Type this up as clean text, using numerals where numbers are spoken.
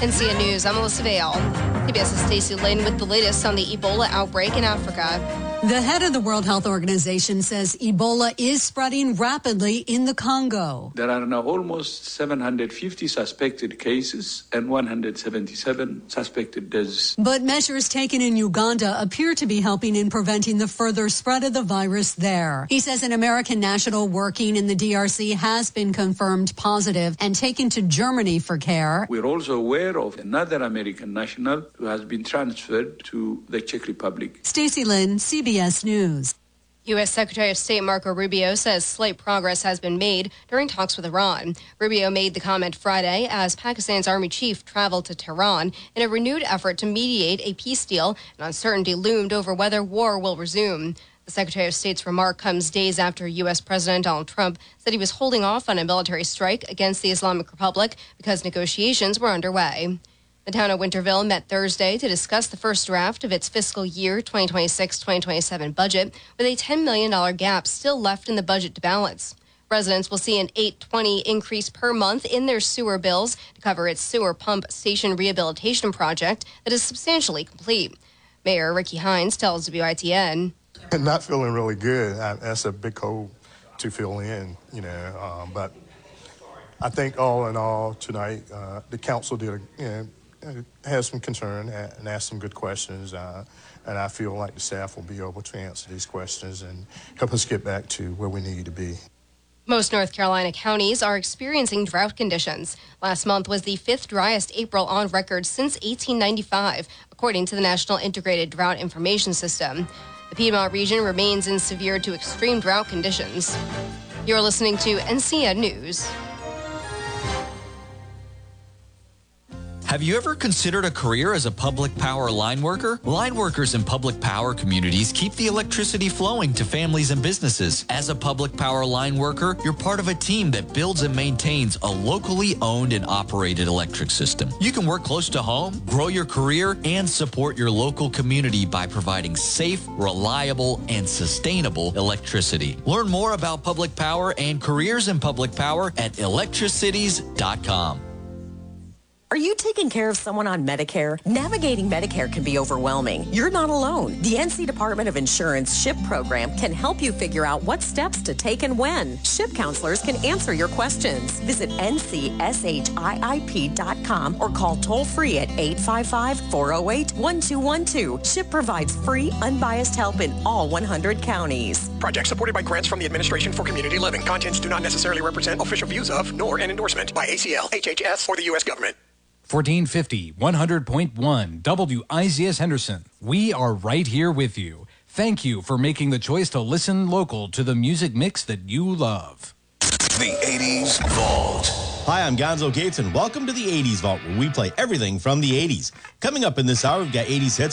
NCN News, I'm Melissa Vale. PBS's Stacey Lynn with the latest on the Ebola outbreak in Africa. The head of the World Health Organization says Ebola is spreading rapidly in the Congo. There are now almost 750 suspected cases and 177 suspected deaths. But measures taken in Uganda appear to be helping in preventing the further spread of the virus there. He says an American national working in the DRC has been confirmed positive and taken to Germany for care. We're also aware of another American national who has been transferred to the Czech Republic. Stacey Lynn, CBS News. U.S. Secretary of State Marco Rubio says slight progress has been made during talks with Iran. Rubio made the comment Friday as Pakistan's army chief traveled to Tehran in a renewed effort to mediate a peace deal, and uncertainty loomed over whether war will resume. The Secretary of State's remark comes days after U.S. President Donald Trump said he was holding off on a military strike against the Islamic Republic because negotiations were underway. The town of Winterville met Thursday to discuss the first draft of its fiscal year 2026-2027 budget, with a $10 million gap still left in the budget to balance. Residents will see an $8.20 increase per month in their sewer bills to cover its sewer pump station rehabilitation project that is substantially complete. Mayor Ricky Hines tells WITN. Not feeling really good. That's a big hole to fill in, but I think all in all tonight, the council has some concern and asked some good questions, and I feel like the staff will be able to answer these questions and help us get back to where we need to be. Most North Carolina counties are experiencing drought conditions. Last month was the fifth driest April on record since 1895, according to the National Integrated Drought Information System. The Piedmont region remains in severe to extreme drought conditions. You're listening to NCN News. Have you ever considered a career as a public power line worker? Line workers in public power communities keep the electricity flowing to families and businesses. As a public power line worker, you're part of a team that builds and maintains a locally owned and operated electric system. You can work close to home, grow your career, and support your local community by providing safe, reliable, and sustainable electricity. Learn more about public power and careers in public power at electricities.com. Are you taking care of someone on Medicare? Navigating Medicare can be overwhelming. You're not alone. The NC Department of Insurance SHIP program can help you figure out what steps to take and when. SHIP counselors can answer your questions. Visit ncshiip.com or call toll-free at 855-408-1212. SHIP provides free, unbiased help in all 100 counties. Project supported by grants from the Administration for Community Living. Contents do not necessarily represent official views of, nor an endorsement by ACL, HHS, or the U.S. government. 1450, 100.1, WIZS Henderson. We are right here with you. Thank you for making the choice to listen local to the music mix that you love. The 80s Vault. Hi, I'm Gonzo Gates, and welcome to the 80s Vault, where we play everything from the 80s. Coming up in this hour, we've got 80s hits